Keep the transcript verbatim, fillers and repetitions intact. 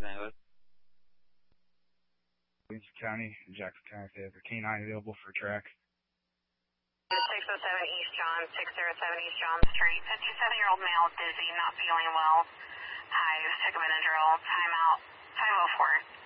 can I go? Queens County, Jackson County, if they have a K nine available for track. six oh seven East John, six oh seven East John Street. fifty-seven-year-old male, dizzy, not feeling well. Hives, took a Benadryl, timeout, five oh four.